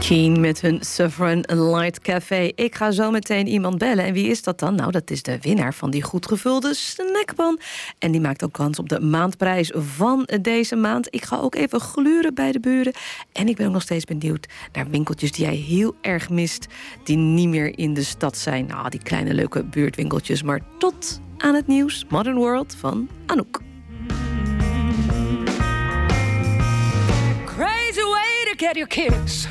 Keen met hun Sovereign Light Café. Ik ga zo meteen iemand bellen. En wie is dat dan? Nou, dat is de winnaar van die goed gevulde snackpan. En die maakt ook kans op de maandprijs van deze maand. Ik ga ook even gluren bij de buren. En ik ben ook nog steeds benieuwd naar winkeltjes die jij heel erg mist, die niet meer in de stad zijn. Nou, die kleine leuke buurtwinkeltjes. Maar tot aan het nieuws. Modern World van Anouk. Crazy way to get your kicks.